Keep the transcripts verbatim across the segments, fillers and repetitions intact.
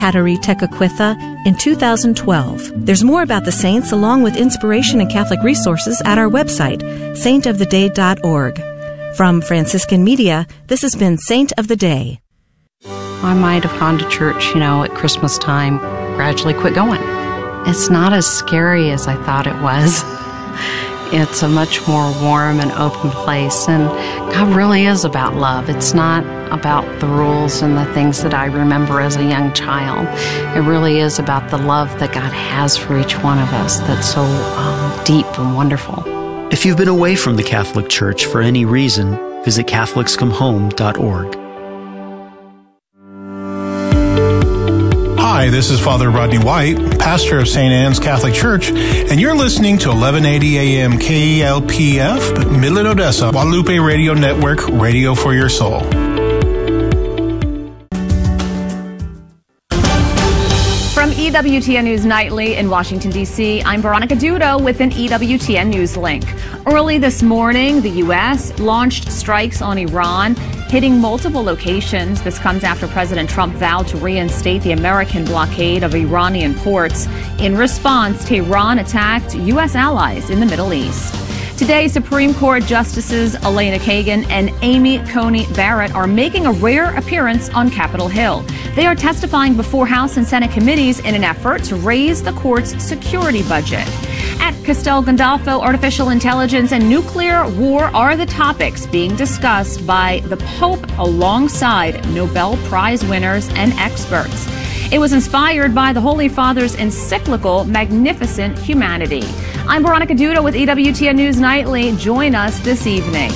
Hattori Tekakwitha in two thousand twelve. There's more about the saints along with inspiration and Catholic resources at our website, saint of the day dot org. From Franciscan Media, this has been Saint of the Day. I might have gone to church, you know, at Christmas time, gradually quit going. It's not as scary as I thought it was. It's a much more warm and open place, and God really is about love. It's not about the rules and the things that I remember as a young child. It really is about the love that God has for each one of us that's so um, deep and wonderful. If you've been away from the Catholic Church for any reason, visit Catholics Come Home dot org. Hi, this is Father Rodney White, pastor of Saint Anne's Catholic Church, and you're listening to eleven eighty A M K E L P F, Midland, Odessa, Guadalupe Radio Network, Radio for Your Soul. From E W T N News Nightly in Washington, D C, I'm Veronica Dudo with an E W T N News link. Early this morning, the U S launched strikes on Iran, hitting multiple locations. This comes after President Trump vowed to reinstate the American blockade of Iranian ports. In response, Tehran attacked U S allies in the Middle East. Today, Supreme Court Justices Elena Kagan and Amy Coney Barrett are making a rare appearance on Capitol Hill. They are testifying before House and Senate committees in an effort to raise the court's security budget. At Castel Gandolfo, artificial intelligence and nuclear war are the topics being discussed by the Pope alongside Nobel Prize winners and experts. It was inspired by the Holy Father's encyclical, Magnificent Humanity. I'm Veronica Dudo with E W T N News Nightly. Join us this evening.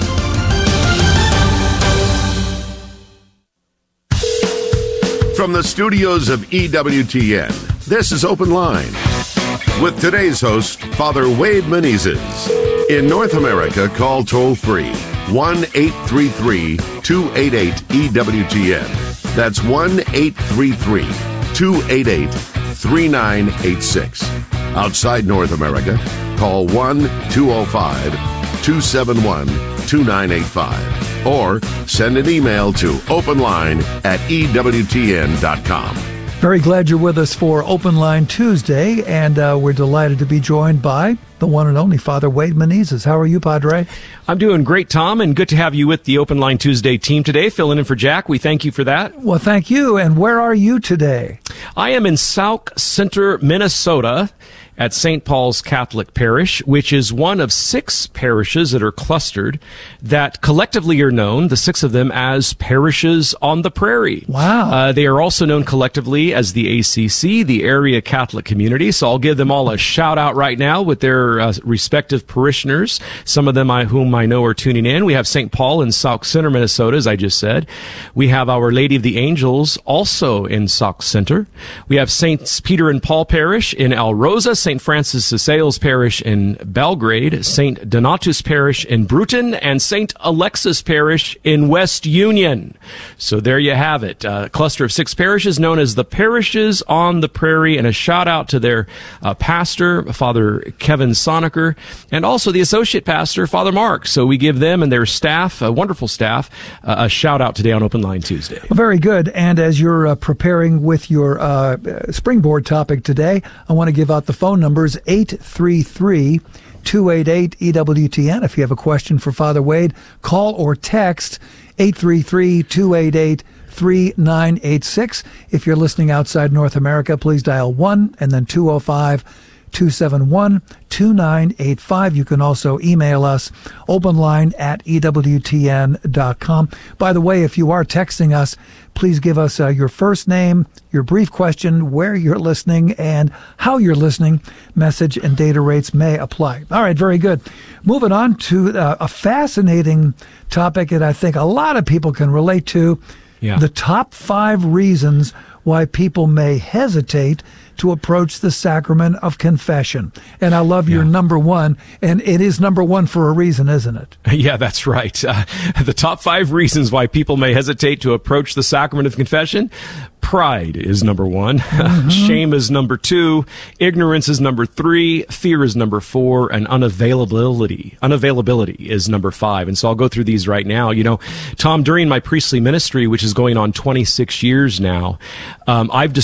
From the studios of E W T N, this is Open Line with today's host, Father Wade Menezes. In North America, call toll-free one eight three three, two eight eight, E W T N. That's one eight three three, two eight eight, three nine eight six. Outside North America, call one two zero five, two seven one, two nine eight five or send an email to openline at E W T N dot com. Very glad you're with us for Open Line Tuesday, and uh, we're delighted to be joined by the one and only Father Wade Menezes. How are you, Padre? I'm doing great, Tom, and good to have you with the Open Line Tuesday team today, filling in for Jack. We thank you for that. Well, thank you. And where are you today? I am in Sauk Center, Minnesota, at Saint Paul's Catholic Parish, which is one of six parishes that are clustered that collectively are known, the six of them, as Parishes on the Prairie. Wow. Uh, they are also known collectively as the A C C, the Area Catholic Community. So I'll give them all a shout out right now with their uh, respective parishioners, some of them I, whom I know are tuning in. We have Saint Paul in Sauk Center, Minnesota, as I just said. We have Our Lady of the Angels also in Sauk Center. We have Saints Peter and Paul Parish in El Rosa, Saint Francis de Sales Parish in Belgrade, Saint Donatus Parish in Bruton, and Saint Alexis Parish in West Union. So there you have it. A cluster of six parishes known as the Parishes on the Prairie, and a shout out to their uh, pastor, Father Kevin Sonecker, and also the associate pastor, Father Mark. So we give them and their staff, a wonderful staff, uh, a shout out today on Open Line Tuesday. Well, very good. And as you're uh, preparing with your uh, springboard topic today, I want to give out the phone numbers eight three three, two eight eight, E W T N. If you have a question for Father Wade, call or text eight three three, two eight eight, three nine eight six. If you're listening outside North America, please dial one and then two oh five, two seven one, two nine eight five. You can also email us, openline at E W T N dot com. By the way, if you are texting us, please give us uh, your first name, your brief question, where you're listening, and how you're listening. Message and data rates may apply. All right, very good. Moving on to uh, a fascinating topic that I think a lot of people can relate to. Yeah. The top five reasons why people may hesitate to approach the sacrament of confession. And I love your Yeah. number one, and it is number one for a reason, isn't it? Yeah, that's right. Uh, the top five reasons why people may hesitate to approach the sacrament of confession. Pride is number one. Mm-hmm. Shame is number two. Ignorance is number three. Fear is number four. And unavailability, unavailability is number five. And so I'll go through these right now. You know, Tom, during my priestly ministry, which is going on twenty-six years now, um, I've